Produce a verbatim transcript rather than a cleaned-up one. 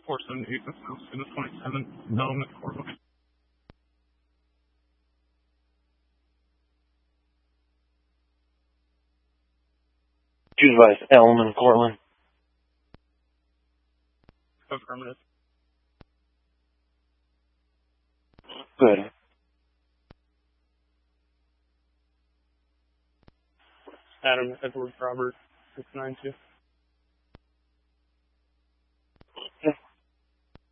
four seven eight, that's now student twenty-seven, Melvin Cortland. Choose advice, Elm and Cortland. Affirmative. Good. Adam Edward Robert, six nine two.